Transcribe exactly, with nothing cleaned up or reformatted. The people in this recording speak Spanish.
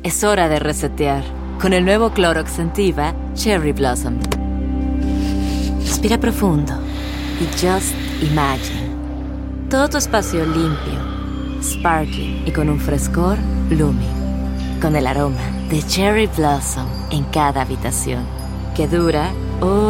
Es hora de resetear. Con el nuevo Clorox Scentiva Cherry Blossom. Respira profundo y just imagine. Todo tu espacio limpio, sparkling y con un frescor blooming. Con el aroma de Cherry Blossom en cada habitación. Que dura... Oh,